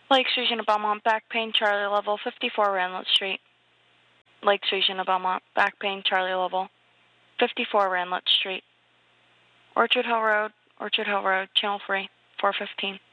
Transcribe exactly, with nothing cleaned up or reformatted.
Lakes Region of Belmont, back pain, Charlie level, fifty-four Ranlett Street. Lakes Region of Belmont, back pain, Charlie level, fifty-four Ranlett Street. Orchard Hill Road, Orchard Hill Road, channel free, four fifteen.